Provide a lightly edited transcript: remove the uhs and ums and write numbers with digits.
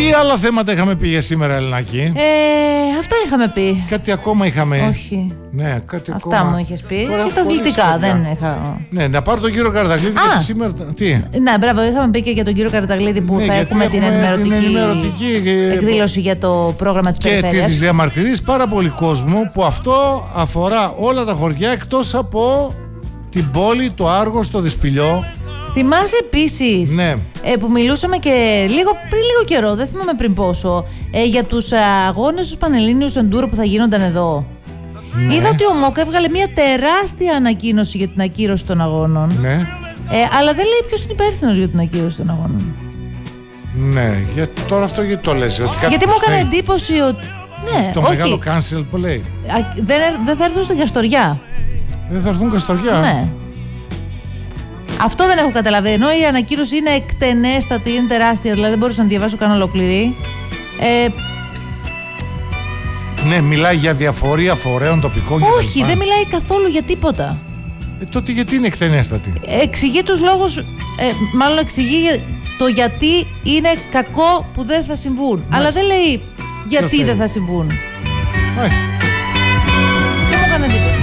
Τι άλλα θέματα είχαμε πει για σήμερα, Ελληνάκη? Αυτά είχαμε πει. Κάτι ακόμα είχαμε. Όχι. Ναι, κάτι Αυτά ακόμα. μου είχες πει. Τώρα Και τα αθλητικά δεν είχα. Ναι, να πάρω τον κύριο Καραταγλίδη γιατί σήμερα. Τι? Ναι, μπράβο, είχαμε πει και για τον κύριο Καραταγλίδη που Ναι, θα γιατί έχουμε την ενημερωτική εκδήλωση για το πρόγραμμα της περιφέρειας. Και τις διαμαρτυρίες πάρα πολύ κόσμο που αυτό αφορά όλα τα χωριά εκτός από την πόλη, το Άργος, το Δεσπηλιό. Θυμάσαι επίσης, ναι, που μιλούσαμε και πριν λίγο καιρό, δεν θυμάμαι πριν πόσο, για τους αγώνες τους Πανελλήνιους Εντούρο που θα γίνονταν εδώ. Ναι. Είδα ότι ο ΜΟΚ έβγαλε μια τεράστια ανακοίνωση για την ακύρωση των αγώνων. Ναι. Αλλά δεν λέει ποιος είναι υπεύθυνος για την ακύρωση των αγώνων. Ναι, τώρα αυτό γιατί το λες? Γιατί μου έκανε εντύπωση ότι. Ναι, το όχι. μεγάλο cancel που λέει. Δεν θα έρθουν στην Καστοριά. Δεν θα έρθουν Καστοριά. Ναι. Αυτό δεν έχω καταλάβει. Ενώ η ανακοίνωση είναι εκτενέστατη, είναι τεράστια, δηλαδή δεν μπορούσα να διαβάσω καν ολόκληρη. Ναι, μιλάει για διαφορία φορέων τοπικών. Όχι, δεν μιλάει καθόλου για τίποτα. Τότε γιατί είναι εκτενέστατη? Εξηγεί τους λόγους, μάλλον εξηγεί το γιατί είναι κακό που δεν θα συμβούν. Μάλιστα. Αλλά δεν λέει γιατί δεν θα συμβούν. Μάλιστα. Και μου έκανε εντύπωση.